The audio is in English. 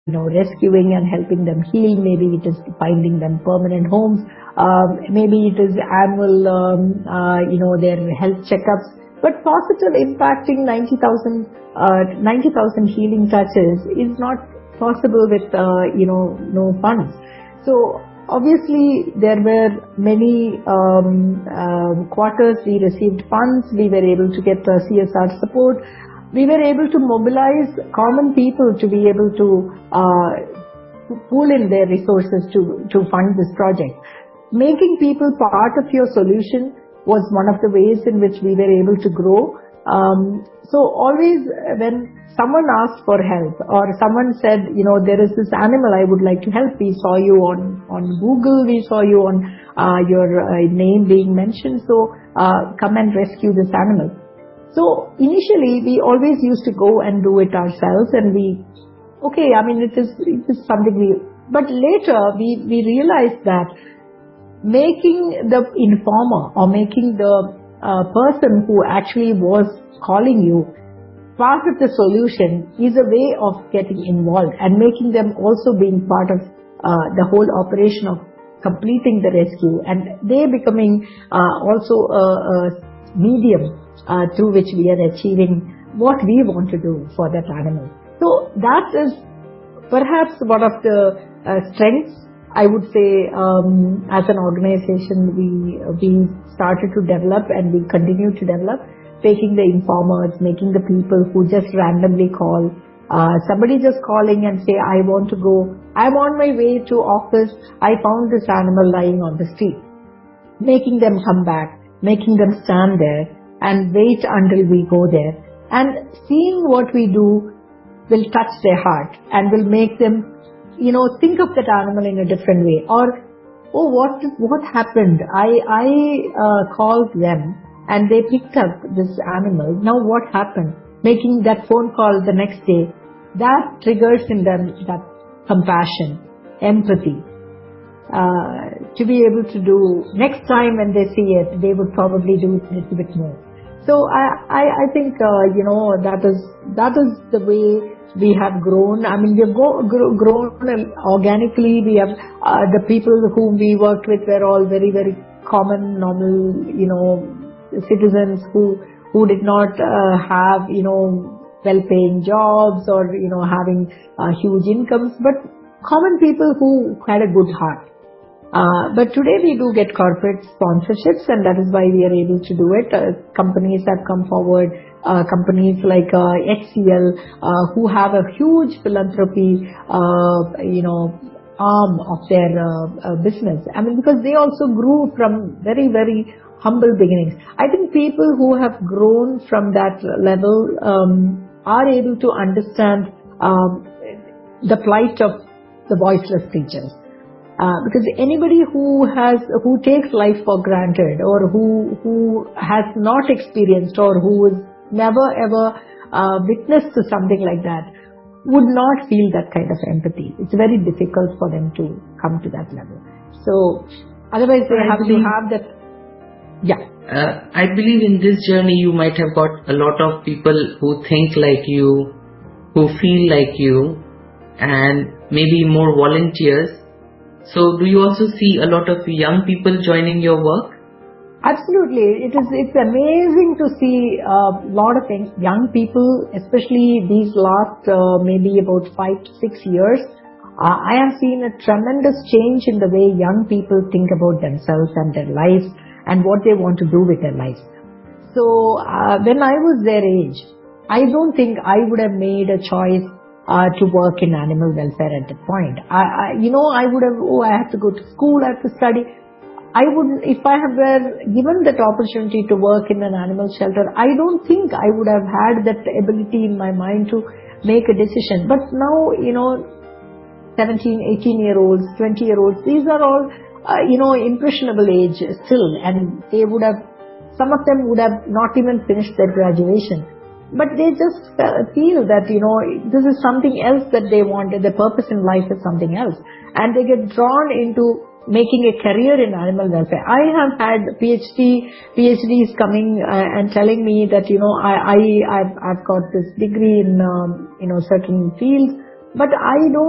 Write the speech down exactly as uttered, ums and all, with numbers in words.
you know, rescuing and helping them heal. Maybe it is finding them permanent homes. Um, maybe it is annual, um, uh, you know, their health checkups. But positive impacting ninety thousand, uh, ninety thousand healing touches is not possible with, uh, you know, no funds. So obviously there were many um, um, quarters we received funds. We were able to get uh, C S R support. We were able to mobilize common people to be able to uh, pool in their resources to, to fund this project. Making people part of your solution was one of the ways in which we were able to grow. Um, so always when someone asked for help or someone said, you know, there is this animal I would like to help. We saw you on, on Google. We saw you on uh, your uh, name being mentioned. So uh, come and rescue this animal. So initially we always used to go and do it ourselves, and we, okay, I mean, it is, it is something we, but later we, we realized that making the informer or making the uh, person who actually was calling you part of the solution is a way of getting involved and making them also being part of uh, the whole operation of completing the rescue, and they becoming uh, also a, a medium uh, through which we are achieving what we want to do for that animal. So that is perhaps one of the uh, strengths, I would say, um, as an organization we we started to develop and we continue to develop, taking the informers, making the people who just randomly call, uh, somebody just calling and say, I want to go, I'm on my way to office, I found this animal lying on the street. Making them come back, making them stand there and wait until we go there. And seeing what we do will touch their heart and will make them, you know, think of that animal in a different way. Or, oh, what what happened? I, I uh, called them and they picked up this animal. Now what happened? Making that phone call the next day, that triggers in them that compassion, empathy. Uh, to be able to do, next time when they see it, they would probably do it a little bit more. So I, I, I think, uh, you know, that is, that is the way we have grown. I mean, we have go, grow, grown organically. We have, uh, the people whom we worked with were all very, very common, normal, you know, citizens who, who did not uh, have, you know, well-paying jobs or, you know, having uh, huge incomes, but common people who had a good heart. Uh, but today we do get corporate sponsorships, and that is why we are able to do it. Uh, companies have come forward, uh, companies like uh, H C L, uh, who have a huge philanthropy, uh, you know, arm of their uh, uh, business. I mean, because they also grew from very, very humble beginnings. I think people who have grown from that level um, are able to understand um, the plight of the voiceless creatures. Uh, because anybody who has, who takes life for granted, or who, who has not experienced, or who has never ever uh, witnessed to something like that, would not feel that kind of empathy. It's very difficult for them to come to that level. So, otherwise they I have believe, to have that, yeah. Uh, I believe in this journey you might have got a lot of people who think like you, who feel like you, and maybe more volunteers. So do you also see a lot of young people joining your work? Absolutely. It is, it's amazing to see a lot of young people, especially these last uh, maybe about five to six years. Uh, I have seen a tremendous change in the way young people think about themselves and their lives and what they want to do with their lives. So uh, when I was their age, I don't think I would have made a choice Uh, to work in animal welfare at that point. I, I, you know, I would have, oh, I have to go to school, I have to study. I would, if I have were given that opportunity to work in an animal shelter, I don't think I would have had that ability in my mind to make a decision. But now, you know, seventeen, eighteen year olds, twenty year olds, these are all, uh, you know, impressionable age still, and they would have, some of them would have not even finished their graduation. But they just feel that, you know, this is something else that they want, their purpose in life is something else. And they get drawn into making a career in animal welfare. I have had PhD, PhDs coming uh, and telling me that, you know, I, I, I've, I've got this degree in, um, you know, certain fields, but I don't